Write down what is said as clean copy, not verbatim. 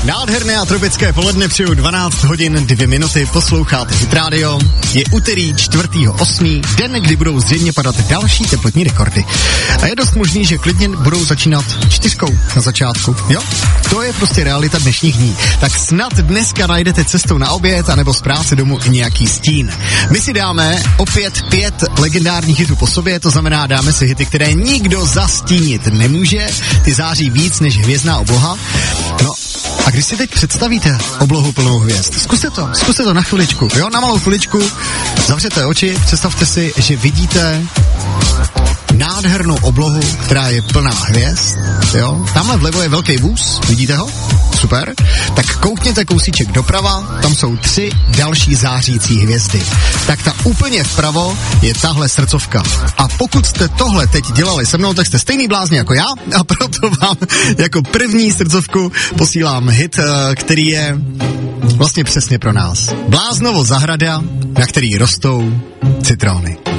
Nádherné a tropické poledne přeju 12 hodin 2 minuty, posloucháte Hit Radio. Je úterý 4.8., den, kdy budou zřejmě padat další teplotní rekordy. A je dost možný, že klidně budou začínat 4 na začátku, jo? To je prostě realita dnešních dní. Tak snad dneska najdete cestou na oběd anebo z práce domů i nějaký stín. My si dáme opět 5 legendárních hitů po sobě, to znamená dáme si hity, které nikdo zastínit nemůže, ty září víc než hvězdná obloha. No a když si teď představíte oblohu plnou hvězd, zkuste to na chviličku, jo, na malou chviličku, zavřete oči, představte si, že vidíte nádhernou oblohu, která je plná hvězd, jo, tamhle vlevo je velký vůz, vidíte ho? Super, tak koukněte kousíček doprava, tam jsou 3 další zářící hvězdy. Tak ta úplně vpravo je tahle srdcovka. A pokud jste tohle teď dělali se mnou, tak jste stejný blázni jako já a proto vám jako první srdcovku posílám hit, který je vlastně přesně pro nás. Bláznovo zahrada, na který rostou citrony.